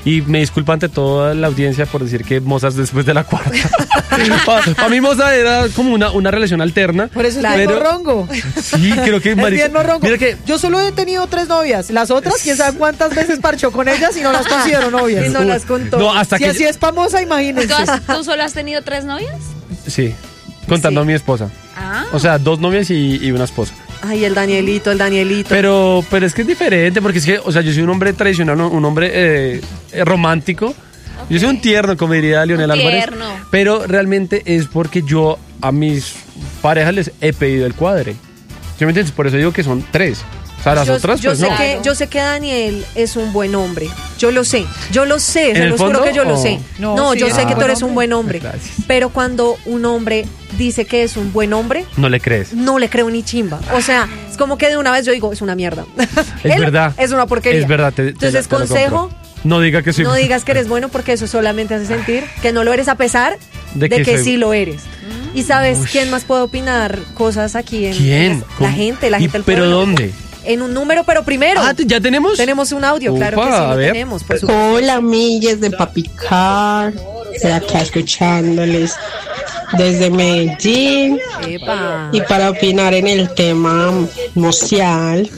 Y me disculpo ante toda la audiencia por decir que Moza es después de la cuarta. Para mí Moza era como una relación alterna. Por eso es bien morrongo. Sí, creo que es bien morrongo. Mira que yo solo he tenido 3 novias. Las otras, quién sabe cuántas veces parchó con ellas y no las considero novias. Y no las contó. No, hasta si que así es famosa, imagínense. ¿Tú solo has tenido 3 novias? Sí, contando a mi esposa. O sea, 2 novias y una esposa. Ay, el Danielito. Pero es que es diferente, porque es que, o sea, yo soy un hombre tradicional, un hombre romántico. Okay. Yo soy un tierno, como diría Leonel Álvarez. Pero realmente es porque yo a mis parejas les he pedido el cuadre. ¿Sí me entiendes? Por eso digo que son 3. O sea, las otras, pues no. Yo sé que Daniel es un buen hombre. Yo lo sé, se los juro que yo lo sé. No, sí, yo sé que tú eres un buen hombre. Gracias. Pero cuando un hombre dice que es un buen hombre, no le crees. No le creo ni chimba. O sea, es como que de una vez yo digo, es una mierda. Es verdad. Es una porquería. Es verdad. Entonces, consejo, no digas que sí. No digas que eres bueno, porque eso solamente hace sentir que no lo eres, a pesar de que sí lo eres. Y ¿sabes quién más puede opinar cosas aquí? ¿Quién? La gente del pueblo. ¿Pero dónde? En un número, pero primero. ¿Ya tenemos? Tenemos un audio, claro que sí, lo tenemos, por supuesto. Hola, amigues de Papicar. Estoy acá escuchándoles desde Medellín. Epa. Y para opinar en el tema social,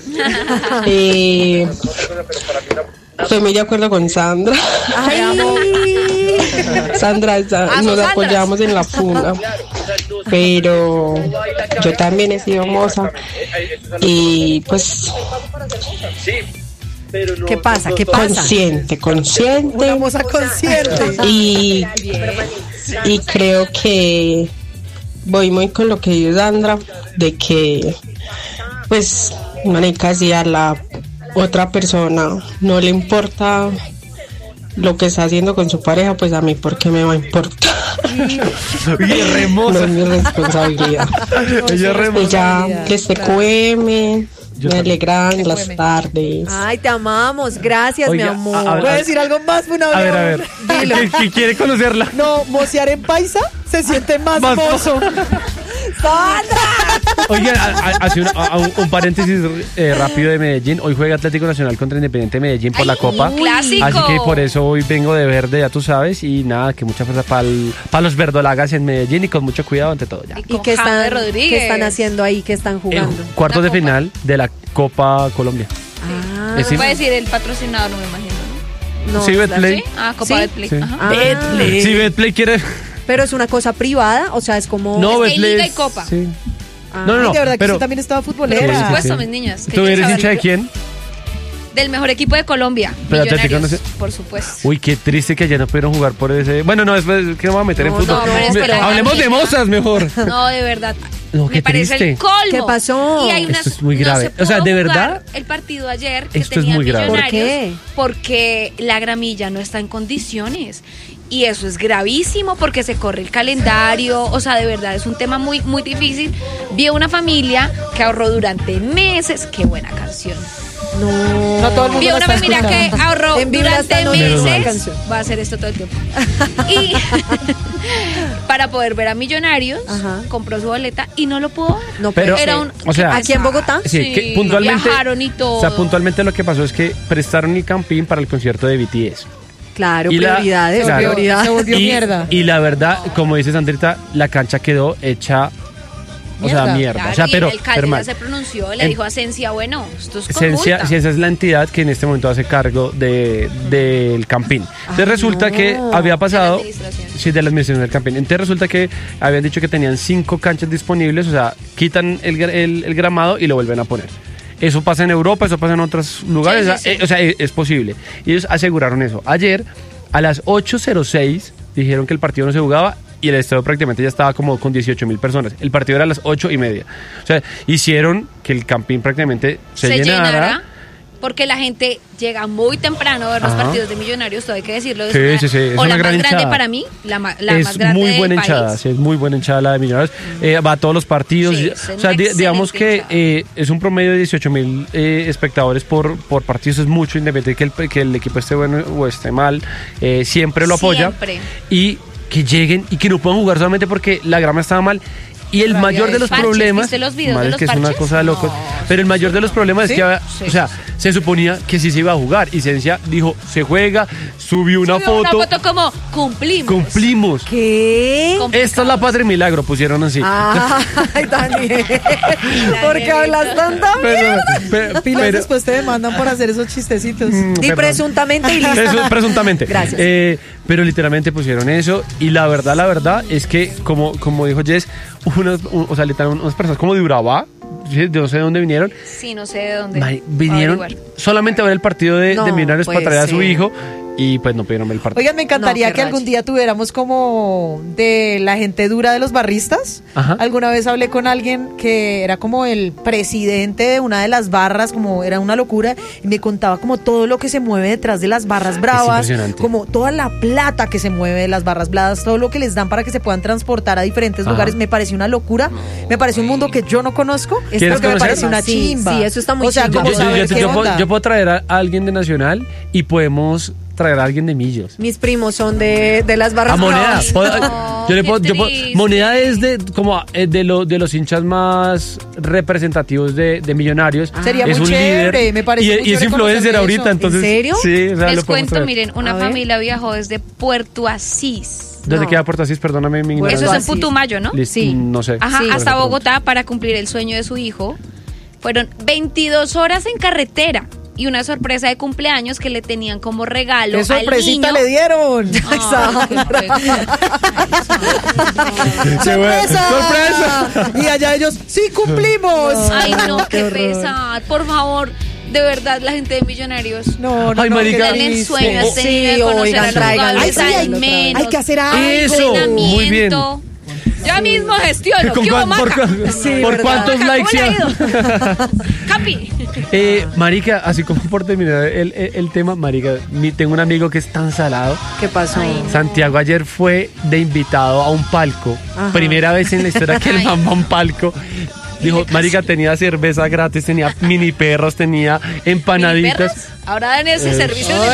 estoy muy de acuerdo con Sandra. Ay. Sandra, nos apoyamos en la funda. Pero yo también he sido moza. Y pues... ¿Qué pasa? Consciente. Una moza consciente. Y creo que voy muy con lo que dice Sandra, de que pues marica, si a la otra persona no le importa lo que está haciendo con su pareja, pues a mí ¿por qué me va a importar? No es mi responsabilidad. Ella que se cueme. Me alegran las tardes. Ay, te amamos. Gracias, mi amor. ¿Voy a decir algo más? A ver. Dilo. ¿Quién quiere conocerla? No, mocear en paisa se siente más mozo. ¡Sandra! Oigan, hace un paréntesis rápido de Medellín. Hoy juega Atlético Nacional contra Independiente Medellín por la Copa. ¡Clásico! Así que por eso hoy vengo de verde, ya tú sabes. Y nada, que mucha fuerza para los verdolagas en Medellín y con mucho cuidado ante todo. Ya. ¿Y qué están haciendo ahí? ¿Qué están jugando? Cuartos de final de la Copa Colombia. ¿Se puede decir el patrocinador? No me imagino, ¿no? No, sí, Betplay. ¿Sí? Copa Betplay. Sí. Betplay. Si Betplay quiere... Pero es una cosa privada, o sea, es como... No, es Liga y Copa. Sí. No, de verdad que usted también estaba futbolera. Por supuesto, mis niñas. ¿Tú eres hincha de quién? Del mejor equipo de Colombia, pero Millonarios, por supuesto. Uy, qué triste que ayer no pudieron jugar por ese... Bueno, no, después que me voy a meter en fútbol. Hablemos de mozas mejor. No, de verdad. No, me parece triste. el colmo. ¿Qué pasó? Y hay esto es muy grave. No o sea, de verdad. El partido ayer que esto tenía es muy grave. Millonarios. ¿Por qué? Porque la gramilla no está en condiciones. Y eso es gravísimo porque se corre el calendario. O sea, de verdad, es un tema muy, muy difícil. Vi a una familia que ahorró durante meses. Qué buena canción. No todo el mundo. Vi a una familia que ahorró durante meses. Va a hacer esto todo el tiempo. Y para poder ver a Millonarios, compró su boleta y no lo pudo ver. No, pero era o sea, ¿aquí en Bogotá? Sí, que puntualmente viajaron y todo. O sea, puntualmente lo que pasó es que prestaron el campín para el concierto de BTS. Claro, Y prioridades, prioridades. Se volvió mierda. Y la verdad, como dice Sandrita, la cancha quedó hecha... O sea, mierda. Claro, o sea, y pero, el alcalde mal. se pronunció, le dijo a Cencia, bueno, esto es con Cencia, multa. si esa es la entidad que en este momento hace cargo del campín. Entonces resulta que había pasado... Sí, de la administración del campín. Entonces resulta que habían dicho que tenían 5 canchas disponibles, o sea, quitan el gramado y lo vuelven a poner. Eso pasa en Europa, eso pasa en otros lugares, Sí. O sea, es posible. Y ellos aseguraron eso. Ayer, a las 8:06, dijeron que el partido no se jugaba y el estadio prácticamente ya estaba como con 18,000 personas. El partido era a las 8:30. O sea, hicieron que el campín prácticamente se llenara. Porque la gente llega muy temprano a ver los partidos de Millonarios, todo hay que decirlo. Sí. Es o una la gran más grande hinchada. para mí, la más Es grande muy buena del hinchada, país. sí, es muy buena hinchada la de Millonarios. Va a todos los partidos. Sí, O sea, digamos que es un promedio de 18,000 espectadores por partido. Eso es mucho, independientemente que el equipo esté bueno o esté mal. Siempre lo apoya. Siempre. Y que lleguen y que no puedan jugar solamente porque la grama estaba mal. Y el mayor de los problemas, ¿viste los videos de los que es una parches? cosa de locos, pero el mayor de los problemas es que, o sea, se suponía que sí se iba a jugar y Ciencia dijo, se juega, subió una foto como cumplimos. ¿Qué? Esta es la patria milagro, pusieron así. Ay, Daniel. ¿Por qué hablas tanta mierda? Pilas después te demandan por hacer esos chistecitos. Y presuntamente y listo. Presuntamente. Gracias. Pero literalmente pusieron eso y la verdad es que, como dijo Jess, o sea, literalmente unas personas como de Urabá, no sé de dónde vinieron. Sí, no sé de dónde. Vinieron solamente a ver el partido de Millonarios para traer a su hijo. Y pues no pudieron ver el partido. Oigan, me encantaría que algún día tuviéramos como de la gente dura de los barristas. Ajá. Alguna vez hablé con alguien que era como el presidente de una de las barras, como era una locura, y me contaba como todo lo que se mueve detrás de las barras bravas, como toda la plata que se mueve de las barras bravas, todo lo que les dan para que se puedan transportar a diferentes lugares. Me pareció una locura, me pareció un mundo que yo no conozco, ¿Quieres porque me parece una chimba. Sí, eso está muy chimba. Yo puedo traer a alguien de Nacional y podemos traer a alguien de Millos. Mis primos son de las barras. A Moneda. Moneda es de los hinchas más representativos de Millonarios. Sería es muy un chévere, líder me parece y es influencer ahorita, entonces. ¿En serio? Sí, o sea, les cuento, traer. miren, una familia viajó desde Puerto Asís. ¿Desde queda Puerto Asís? Perdóname mi ignorancia. Eso es en Putumayo, ¿no? Sí. No sé. Ajá, Sí. hasta Bogotá para cumplir el sueño de su hijo. Fueron 22 horas en carretera y una sorpresa de cumpleaños que le tenían como regalo ¿Qué al sorpresita niño. le dieron? ¡Sorpresa! Y allá ellos, ¡sí cumplimos! Ay, no, qué pesar. Por favor, de verdad, la gente de Millonarios. No, Ay, marica. Den el sueño a este Sí, niño de conocer oigan, a traigan, jugadores hay menos. que hacer algo. Eso, muy bien. Ya mismo gestiono. ¿Qué hubo, Maca? ¿Por cuántos Maca, likes ¿cómo le ha ya? ido? Capi. Marica, así como por terminar el tema, marica, tengo un amigo que es tan salado. ¿Qué pasó? Santiago ayer fue de invitado a un palco. Ajá. Primera vez en la historia que el man va a un palco. Dijo, marica, tenía cerveza gratis, tenía mini perros, tenía empanaditas. ¿Perros? Ahora dan ese servicio de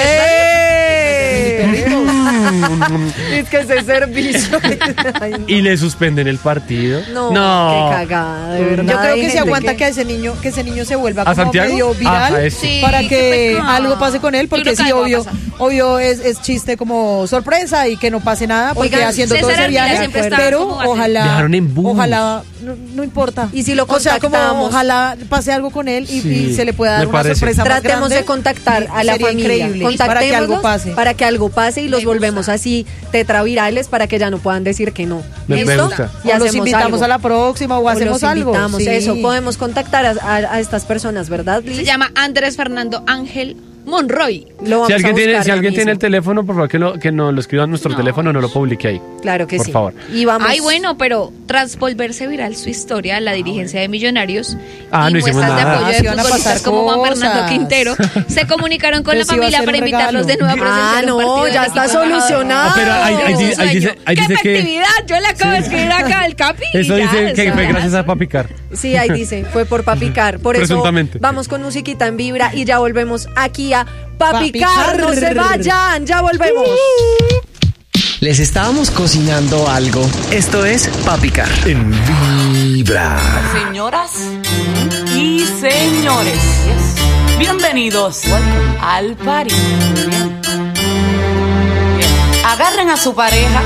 Es que ese servicio. Ay, no. Y le suspenden el partido. No, qué cagada, de verdad. Yo creo Hay que se gente aguanta que ese niño se vuelva ¿A como Santiago? medio viral Ajá, eso. Sí, para qué que pecado. algo pase con él, Yo porque creo que sí, algo va a pasar. obvio es chiste como sorpresa y que no pase nada, porque Oigan, haciendo todo César ese Ardila viaje, siempre estaba pero como haciendo. Viajaron en bus. ojalá, no importa. Y si lo o sea, como contactamos. ojalá pase algo con él y, Sí, y se le pueda dar me una parece. sorpresa más Tratemos grande. de contactar a la Sería familia. increíble, para que algo pase. Para que algo pase y los Me volvemos gusta. así tetravirales para que ya no puedan decir que no. Me ¿Listo? gusta. Y O los hacemos invitamos algo. a la próxima o hacemos los algo. invitamos, Sí. eso. Podemos contactar a estas personas, ¿verdad, Liz? Se llama Andrés Fernando Ángel Monroy. Lo vamos Si alguien a tiene, buscar si ya alguien tiene el mismo. teléfono, por favor que no lo escriba a nuestro teléfono, no lo publique ahí. Claro que por sí. favor. Y vamos. Ay, bueno, pero tras volverse viral su historia, la dirigencia de Millonarios Ah, y no hicimos muestras de nada. apoyo Ah, de sí van a futbolistas pasar como Juan Fernando cosas. Quintero se comunicaron con la Pero sí va a familia ser para un invitarlos de regalo. nuevo a presenciar un no, partido ya del está equipo embajador. solucionado. Pero ahí ¡Qué dice que efectividad! Yo le acabo de escribir acá al Capi. y eso ya, dice que o sea, fue gracias a Papicar. Sí, ahí dice, fue por Papicar. Por eso Presuntamente. vamos con musiquita en vibra y ya volvemos aquí a Papicar. Papicar. No se vayan, ya volvemos. Les estábamos cocinando algo. Esto es Papicar. En Vibra. Señoras y señores, bienvenidos al party. Bien. Agarren a su pareja